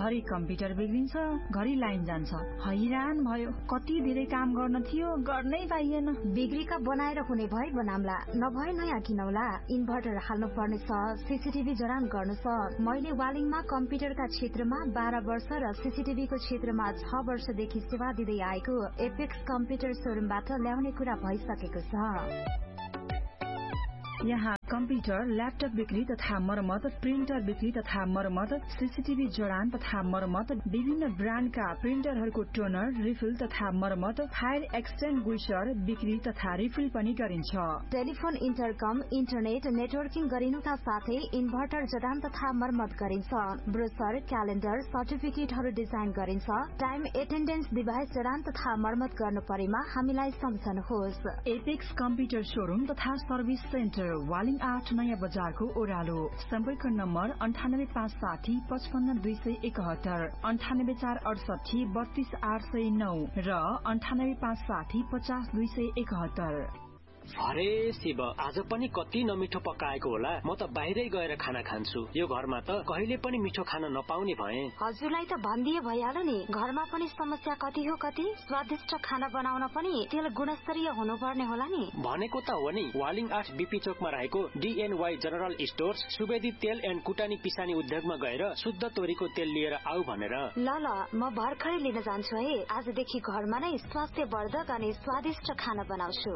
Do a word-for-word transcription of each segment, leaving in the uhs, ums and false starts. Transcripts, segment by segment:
घरि कम्प्युटर बिग्रिन्छ, घरि लाइन जान्छ। हैरान भयो, कति धेरै काम गर्न थियो, गर्नै पाइएन। बिग्रीका बनाएर हुने भए बनाम्ला, नभए नयाँ किनौला। इन्भर्टर हाल्नु पर्नेछ, सीसीटीभी जडान गर्नु छ। मैले वालिङमा कम्प्युटरका क्षेत्रमा बाह्र वर्ष र सीसीटीभीको क्षेत्रमा छ वर्षदेखि सेवा दिँदै आएको एपेक्स कम्प्युटर सोरुमबाट ल्याउने कुरा भइसकेको छ। यहाँ कम्प्युटर, ल्यापटप बिक्री तथा मर्मत, प्रिन्टर बिक्री तथा मर्मत, सीसीटीभी जडान तथा मर्मत, विभिन्न ब्रान्डका प्रिन्टरहरूको टोनर, रिफिल तथा मर्मत, फायर एक्सटेन्गुइशर बिक्री तथा रिफिल पनि गरिन्छ। टेलिफोन, इन्टरकम, इन्टरनेट नेटवर्किङ गरिनुका साथै इन्भर्टर जडान तथा मर्मत गरिन्छ। ब्रोसर, क्यालेन्डर, सर्टिफिकेटहरू डिजाइन गरिन्छ। टाइम एटेन्डेन्स डिभाइस जडान तथा मर्मत गर्नु परेमा हामीलाई सम्झनुहोस्। एपेक्स कम्प्युटर शोरूम तथा सर्भिस सेन्टर, वालिङ आठ नयाँ बजारको ओह्रालो। सम्पर्क नम्बर अन्ठानब्बे पाँच साठी पचपन्न दुई सय एकहत्तर, अन्ठानब्बे चार अडसठी बत्तीस आठ सय नौ र अन्ठानब्बे पाँच साठी पचास दुई सय एकहत्तर। अरे शिव, आज पनि कति नमिठो पकाएको होला। म त बाहिरै गएर खाना खान्छु। यो घरमा त कहिले पनि मिठो खाना नपाउने भए। हजुरलाई त भनिदिए भइहाल्यो नि, घरमा पनि समस्या कति हो कति। स्वादिष्ट खाना बनाउन पनि तेल गुणस्तरीय हुनुपर्ने होला नि। भनेको त हो नि। वालिङ आठ बीपी चोकमा रहेको डीएनवाई जनरल स्टोर्स सुवेदी तेल एन्ड कुटानी पिसानी उद्योगमा गएर शुद्ध तोरीको तेल लिएर आऊ भनेर। ल ल, म भर्खरै लिन जान्छु है। आजदेखि घरमा नै स्वास्थ्यवर्धक अनि स्वादिष्ट खाना बनाउँछु।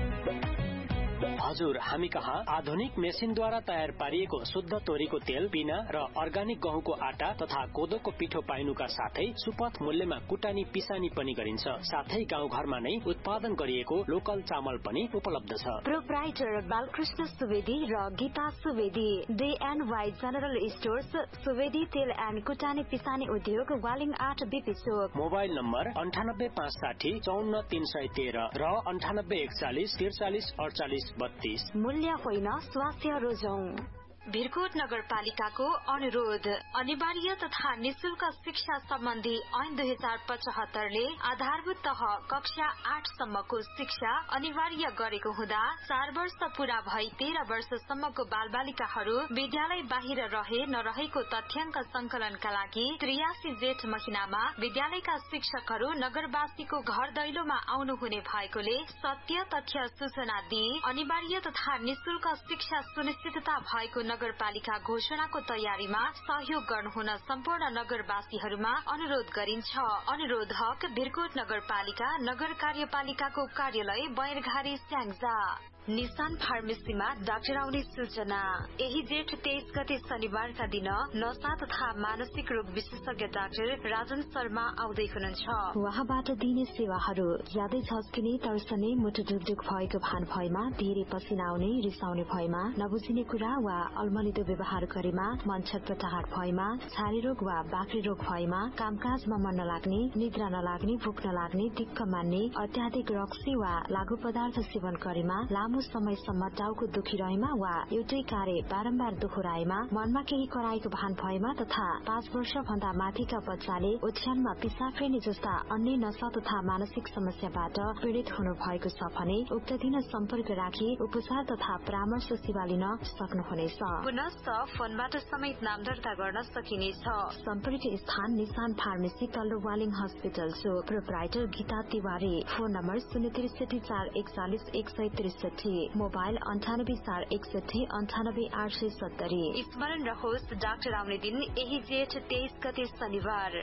हजुर, हामी कहाँ आधुनिक मेसिनद्वारा तयार पारिएको शुद्ध तोरीको तेल, पिना र अर्गानिक गहुँको आटा तथा कोदोको पिठो पाइनुका साथै सुपथ मूल्यमा कुटानी पिसानी पनि गरिन्छ। साथै गाउँ घरमा नै उत्पादन गरिएको लोकल चामल पनि उपलब्ध छ। प्रोप्राइटर बालकृष्ण सुवेदी र गीता सुवेदी, डीएनवाई जनरल स्टोर्स, सुवेदी तेल एन्ड कुटानी पिसानी उद्योग, वालिङ आठ बीपी चोक। मोबाइल नम्बर अन्ठानब्बे पाँच साठी चौन्न तीन सय तेह्र र अन्ठानब्बे एकचालिस त्रिचालिस अडचालिस बत्तीस। मूल्य होइन, स्वास्थ्य रोजौं। भिरकोट नगरपालिकाको अनुरोध। अनिवार्य तथा निशुल्क शिक्षा सम्बन्धी ऐन दुई हजार पचहत्तरले आधारभूत तह कक्षा आठसम्मको शिक्षा अनिवार्य गरेको हुँदा चार वर्ष पूरा भई तेह्र वर्षसम्मको बालबालिकाहरू विद्यालय बाहिर रहे नरहेको तथ्याङ्क संकलनका लागि त्रियासी जेठ महिनामा विद्यालयका शिक्षकहरू नगरवासीको घर दैलोमा आउनुहुने भएकोले सत्य तथ्य सूचना दिई अनिवार्य तथा निशुल्क शिक्षा सुनिश्चितता भएको नगरपालिका घोषणाको तयारीमा सहयोग गर्नुहुन सम्पूर्ण नगरवासीहरूमा अनुरोध गरिन्छ। अनुरोधक भिरकोट नगरपालिका नगर कार्यपालिकाको कार्यालय बैरघारी स्याङ्जा। निशान फार्मेसीमा डाक्टर आउने सूचना। यही जेठ तेइस गते शनिबारका दिन नशा तथा मानसिक रोग विशेषज्ञ डाक्टर राजन शर्मा आउँदै हुनुहुन्छ। उहाँबाट दिने सेवाहरू ज्यादै झस्किने, तर्सने, मुटु ढुकढुक भएको भान भएमा, धेरै पसिना आउने, रिसाउने भएमा, नबुझिने कुरा वा अल्मलिदो व्यवहार गरेमा, मन छटपटाहट भएमा, छारे रोग वा बाक्रे रोग भएमा, कामकाजमा मन नलाग्ने, निद्रा नलाग्ने, भोक नलाग्ने, दिक्क मान्ने, अत्याधिक रक्सी वा लागू पदार्थ सेवन गरेमा, लामो समयसम्म टाउको दुखिरहेमा वा एउटै कार्य बारम्बार दोहोऱ्याएमा, मनमा केही कराएको भान भएमा तथा पाँच वर्ष भन्दा माथिका बच्चाले ओछ्यानमा पिसाब फेर्ने जस्ता अन्य नशा तथा मानसिक समस्याबाट पीड़ित हुनु भएको छ भने उक्त दिन सम्पर्क राखी उपचार तथा परामर्श सेवा लिन सक्नुहुनेछ। पुनश्च फोनबाट समेत नाम दर्ता गर्न सकिनेछ। सम्पर्क स्थान निशान फार्मेसी तल्लो वालिङ हस्पिटल चोक। Proprietor Gita Tiwari. Phone number शून्य त्रिसठी चार एकचालिस एक सय त्रिसठी। मोबाइल अन्ठानब्बे चार एकसठी अन्ठानब्बे आठ सय सत्तरी। स्मरण रहोस्, डाक्टर आउने दिन यही जेठ तेइस गते शनिबार।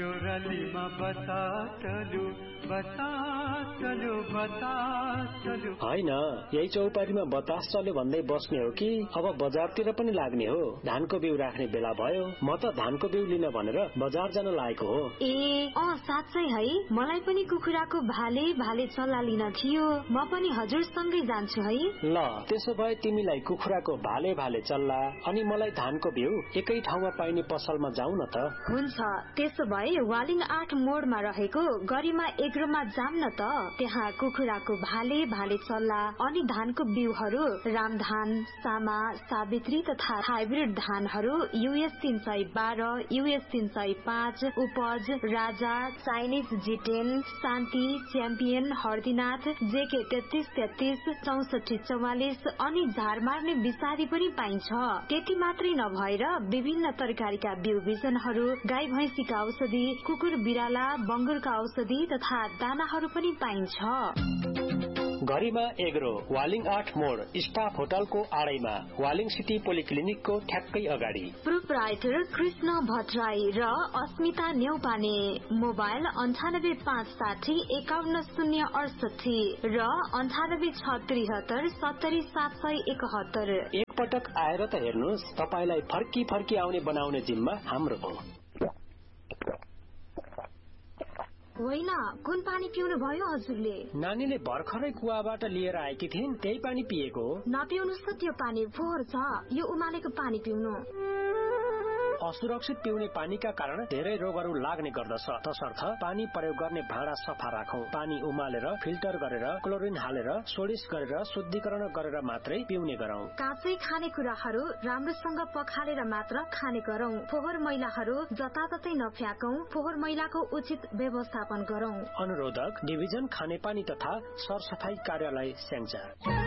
होइन, यही चौपारीमा बतास चल्यो भन्दै बस्ने हो कि अब बजारतिर पनि लाग्ने हो? धानको बिउ राख्ने बेला भयो। म त धानको बिउ लिन भनेर बजार जान लागेको हो। ए अँ साँच्चै है, मलाई पनि कुखुराको भाले भाले चल्ला लिन थियो। म पनि हजुरसँगै जान्छु है। ल त्यसो भए तिमीलाई कुखुराको भाले भाले चल्ला अनि मलाई धानको बिउ एकै ठाउँमा पाइने पसलमा जाउँ न त। हुन्छ, त्यसो भए वालिङ आठ मोडमा रहेको गरिमा एग्रोमा जाम न त। त्यहाँ कुखुराको भाले भाले चल्ला अनि धानको बिउहरू रामधान, सामा, सावित्री तथा हाइब्रिड धानहरू युएस तीन सय बाह्र, युएस तीन सय पाँच, उपज, राजा, चाइनिज जिटेन, शान्ति, च्याम्पियन, हर्दीनाथ, जेके तेत्तीस तेत्तीस, चौसठी चौसठी चौवालिस अनि झार मार्ने विषादी पनि पाइन्छ। त्यति मात्रै नभएर विभिन्न तरकारीका बिउ बिजनहरू, गाई भैँसीका औषधि, कुकुर बिराला बंगुरका औषधि तथा दानाहरू पनि पाइन्छ। गरिमा एग्रो वालिङ आठ मोड स्टाफ होटलको आडैमा वालिङ सिटी पोलिक्लिनिकको ठ्याक्कै अगाडि। प्रोप्राइटर कृष्ण भट्टराई र अस्मिता न्यौपाने। मोबाइल अन्ठानब्बे पाँच साठी एकाउन्न शून्य अडसठी र अन्ठानब्बे छ त्रिहत्तर सत्तरी सात सय एकहत्तर। एकपटक आएर त हेर्नुहोस्, तपाईलाई फर्की फर्की आउने बनाउने जिम्मा हाम्रो हो। होइन, कुन पानी पिउनु भयो हजुरले? नानीले भर्खरै कुवाबाट लिएर आएकी थिइन्, त्यही पानी पिएको हो। नपिउनुस् त, त्यो पानी फोहोर छ। यो उमालेको पानी पिउनु। असुरक्षित पिउने पानीका कारण धेरै रोगहरू लाग्ने गर्दछ। तसर्थ पानी प्रयोग गर्ने भाँडा सफा राखौं। पानी उमालेर फिल्टर गरेर क्लोरिन हालेर सोडिस गरेर शुद्धिकरण गरेर मात्रै पिउने गरौं। काँचै खाने कुराहरू राम्रोसँग पखालेर मात्र खाने गरौं। फोहोर मैलाहरू जताततै नफ्याकौं। फोहोर मैलाको उचित व्यवस्थापन गरौं। अनुरोधक डिभिजन खानेपानी तथा सरसफाई कार्यालय स्याङ्जा।